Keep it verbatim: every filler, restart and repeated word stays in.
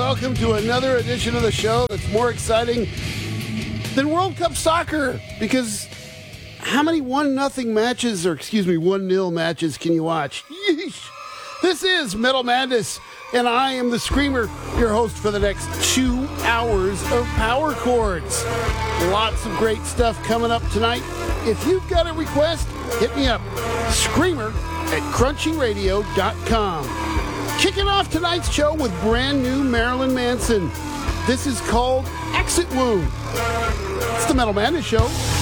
welcome to another edition of the show that's more exciting than World Cup soccer, because how many one nothing matches, or excuse me, one nil matches can you watch? Yeesh. This is Metal Madness, and I am the Screamer, your host for the next two hours of Power Chords. Lots of great stuff coming up tonight. If you've got a request, hit me up, Screamer at crunchy radio dot com. Kicking off tonight's show with brand new Marilyn Manson. This is called Exit Wound. It's the Metal Madness Show.